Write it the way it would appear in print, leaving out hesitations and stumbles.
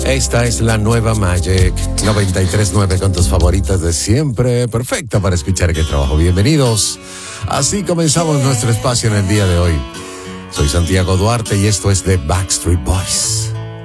Esta es la nueva Magic 93.9 con tus favoritas de siempre. Perfecta para escuchar que trabajo. Bienvenidos. Así comenzamos nuestro espacio en el día de hoy. Soy Santiago Duarte y esto es The Backstreet Boys.